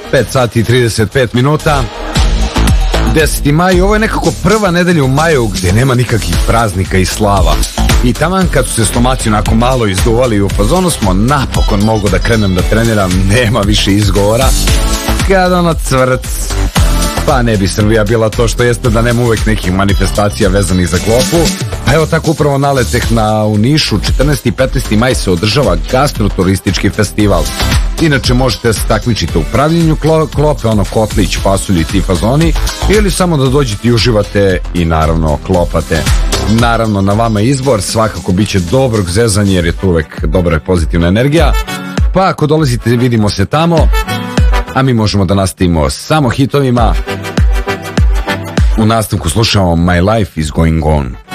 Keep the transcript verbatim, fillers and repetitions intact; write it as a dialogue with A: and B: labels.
A: pet sati i trideset pet minuta. deseti maj, ovo je nekako prva nedelja u maju gdje nema nikakvih praznika i slava. I taman kad su se stomaci onako malo izduvali u fazonu smo, napokon mogu da krenem da treniram, nema više izgovora. Kad ono cvrc, pa ne bi Srbija bila to što jeste da nema uvek nekih manifestacija vezanih za klopu. Pa evo tako upravo naleteh na u Nišu, četrnaesti i petnaesti maj se održava gastroturistički festival. Inače možete se takmičiti u pravljenju klope, ono kotlić, pasulj i ti fazoni, ili samo da dođete i uživate i naravno klopate. Naravno na vama je izbor, svakako bit će dobrog zezanja jer je tu uvek dobra i pozitivna energija. Pa ako dolazite vidimo se tamo, a mi možemo da nastavimo samo hitovima. U nastavku slušamo My Life is Going On.